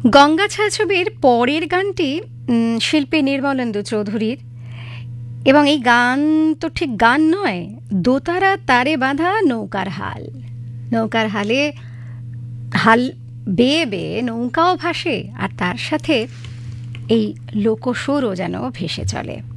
গঙ্গা ছায়াছবির পরের গানটি শিল্পী নির্মলেন্দু চৌধুরীর, এবং এই গান তো ঠিক গান নয়, দোতারা তারে বাঁধা নৌকার হাল। নৌকার হালে হাল বেয়ে বেয়ে নৌকাও ভাসে, আর তার সাথে এই লোকসুরও যেন ভেসে চলে।